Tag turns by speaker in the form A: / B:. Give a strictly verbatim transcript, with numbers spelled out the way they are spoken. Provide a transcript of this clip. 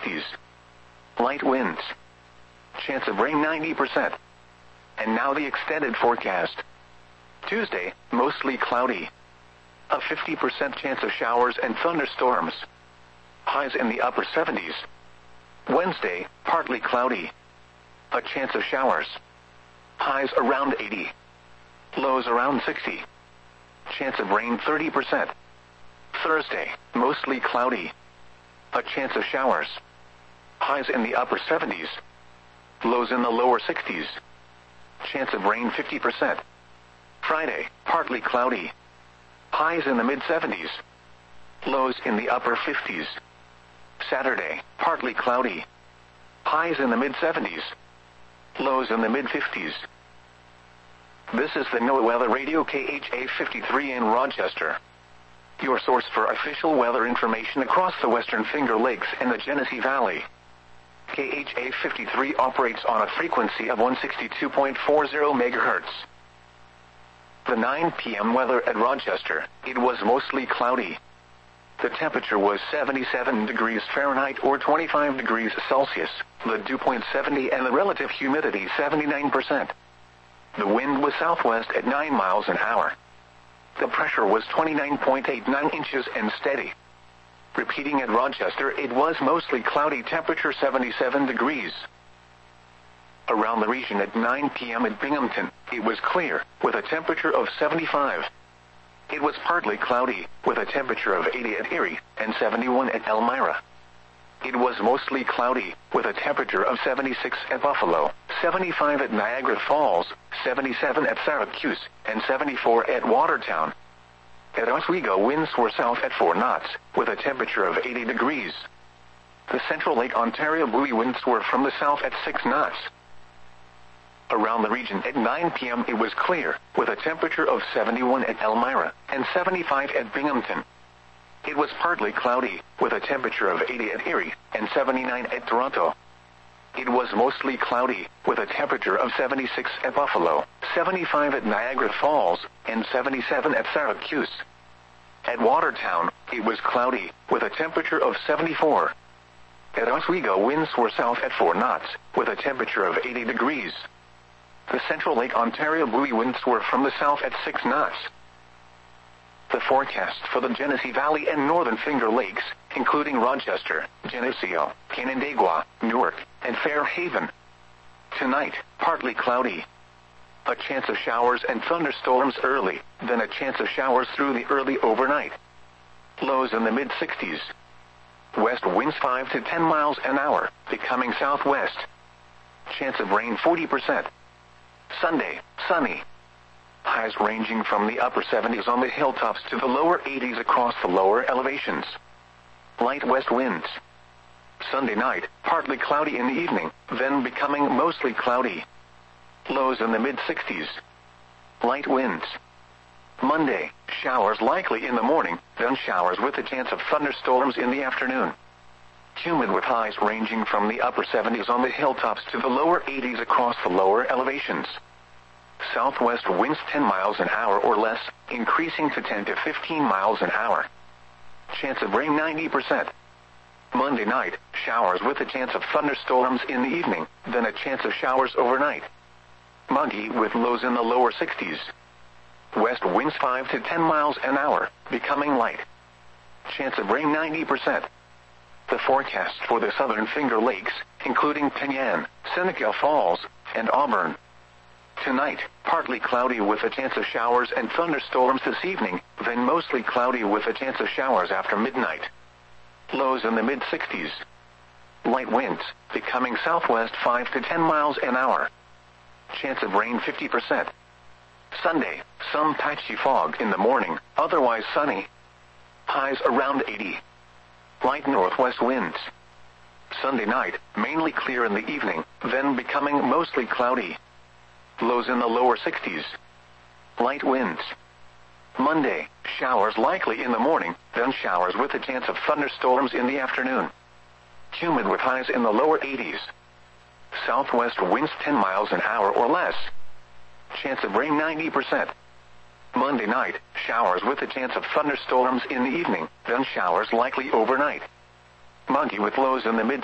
A: sixties. Light winds. Chance of rain ninety percent. And now the extended forecast. Tuesday, mostly cloudy. A fifty percent chance of showers and thunderstorms. Highs in the upper seventies. Wednesday, partly cloudy. A chance of showers. Highs around eighty. Lows around sixty. Chance of rain thirty percent. Thursday, mostly cloudy. A chance of showers. Highs in the upper seventies. Lows in the lower sixties. Chance of rain fifty percent. Friday, partly cloudy. Highs in the mid seventies. Lows in the upper fifties. Saturday, partly cloudy. Highs in the mid seventies. Lows in the mid fifties. This is the NOAA Weather Radio K H A fifty-three in Rochester. Your source for official weather information across the Western Finger Lakes and the Genesee Valley. K H A fifty-three operates on a frequency of one sixty-two point four zero megahertz. The nine p m weather at Rochester, it was mostly cloudy. The temperature was seventy-seven degrees Fahrenheit or twenty-five degrees Celsius, the dew point seventy and the relative humidity seventy-nine percent. The wind was southwest at nine miles an hour. The pressure was twenty-nine point eight nine inches and steady. Repeating at Rochester, it was mostly cloudy, temperature seventy-seven degrees. Around the region at nine p m at Binghamton, it was clear, with a temperature of seventy-five. It was partly cloudy, with a temperature of eighty at Erie, and seventy-one at Elmira. It was mostly cloudy, with a temperature of seventy-six at Buffalo, seventy-five at Niagara Falls, seventy-seven at Syracuse, and seventy-four at Watertown. At Oswego, winds were south at four knots, with a temperature of eighty degrees. The Central Lake Ontario buoy winds were from the south at six knots. Around the region at nine p m it was clear, with a temperature of seventy-one at Elmira, and seventy-five at Binghamton. It was partly cloudy, with a temperature of eighty at Erie, and seventy-nine at Toronto. It was mostly cloudy, with a temperature of seventy-six at Buffalo, seventy-five at Niagara Falls, and seventy-seven at Syracuse. At Watertown, it was cloudy, with a temperature of seventy-four. At Oswego, winds were south at four knots, with a temperature of eighty degrees. The Central Lake Ontario buoy winds were from the south at six knots. The forecast for the Genesee Valley and Northern Finger Lakes, including Rochester, Geneseo, Canandaigua, Newark, and Fairhaven. Tonight, partly cloudy. A chance of showers and thunderstorms early, then a chance of showers through the early overnight. Lows in the mid sixties. West winds five to ten miles an hour, becoming southwest. Chance of rain forty percent. Sunday, sunny. Highs ranging from the upper seventies on the hilltops to the lower eighties across the lower elevations. Light west winds. Sunday night, partly cloudy in the evening, then becoming mostly cloudy. Lows in the mid sixties. Light winds. Monday, showers likely in the morning, then showers with a chance of thunderstorms in the afternoon. Humid with highs ranging from the upper seventies on the hilltops to the lower eighties across the lower elevations. Southwest winds ten miles an hour or less, increasing to ten to fifteen miles an hour. Chance of rain ninety percent. Monday night, showers with a chance of thunderstorms in the evening, then a chance of showers overnight. Muggy with lows in the lower sixties. West winds five to ten miles an hour, becoming light. Chance of rain ninety percent. The forecast for the Southern Finger Lakes, including Penyan, Seneca Falls, and Auburn. Tonight, partly cloudy with a chance of showers and thunderstorms this evening, then mostly cloudy with a chance of showers after midnight. Lows in the mid sixties. Light winds, becoming southwest five to ten miles an hour. Chance of rain fifty percent. Sunday, some patchy fog in the morning, otherwise sunny. Highs around eighty. Light northwest winds. Sunday night, mainly clear in the evening, then becoming mostly cloudy. Lows in the lower sixties. Light winds. Monday, showers likely in the morning, then showers with a chance of thunderstorms in the afternoon. Humid with highs in the lower eighties. Southwest winds ten miles an hour or less. Chance of rain ninety percent. Monday night, showers with a chance of thunderstorms in the evening, then showers likely overnight. Muggy with lows in the mid